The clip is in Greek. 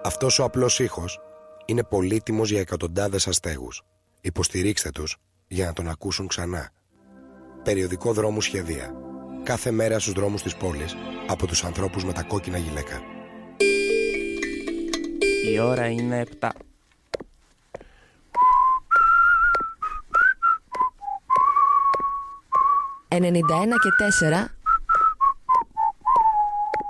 Αυτός ο απλός ήχος είναι πολύτιμος για εκατοντάδες αστέγους. Υποστηρίξτε τους για να τον ακούσουν ξανά. Περιοδικό Δρόμου Σχεδία. Κάθε μέρα στους δρόμους της πόλης από τους ανθρώπους με τα κόκκινα γυλαίκα. Η ώρα είναι 7. «91 και 4